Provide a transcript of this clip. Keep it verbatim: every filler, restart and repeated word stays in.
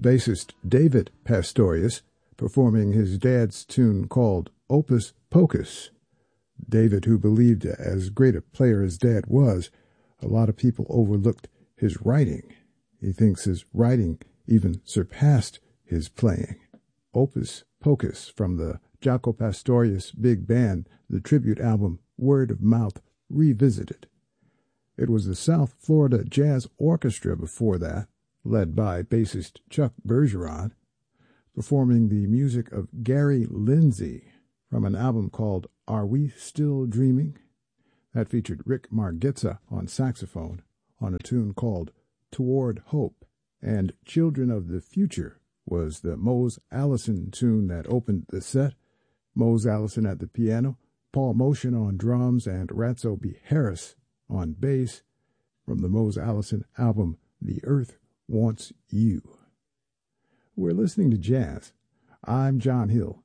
bassist David Pastorius performing his dad's tune called Opus Pocus. David, who believed as great a player as Dad was, a lot of people overlooked his writing. He thinks his writing even surpassed his playing. Opus Pocus from the Jaco Pastorius Big Band, the tribute album Word of Mouth Revisited. It was the South Florida Jazz Orchestra before that, led by bassist Chuck Bergeron, performing the music of Gary Lindsay from an album called Are We Still Dreaming? That featured Rick Margitza on saxophone on a tune called Toward Hope. And Children of the Future was the Mose Allison tune that opened the set. Mose Allison at the piano, Paul Motion on drums, and Ratso B. Harris on bass from the Mose Allison album The Earth Wants You. We're listening to jazz. I'm John Hill,